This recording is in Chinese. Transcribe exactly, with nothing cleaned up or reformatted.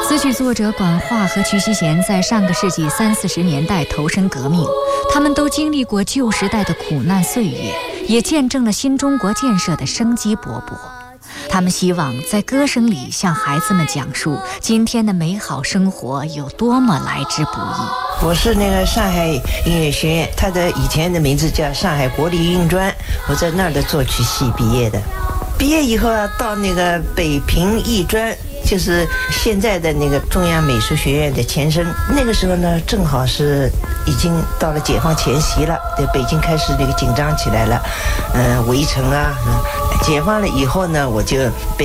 词曲作者管化和瞿希贤在上个世纪三四十年代投身革命，他们都经历过旧时代的苦难岁月，也见证了新中国建设的生机勃勃。他们希望在歌声里向孩子们讲述今天的美好生活有多么来之不易。 我是那个上海音乐学院，它的以前的名字叫上海国立音乐专，我在那儿的作曲系毕业的。毕业以后啊，到那个北平艺专，就是现在的那个中央美术学院的前身。那个时候呢，正好是已经到了解放前夕了，对，北京开始那个紧张起来了，嗯、呃，围城啊，解放了以后呢，我就被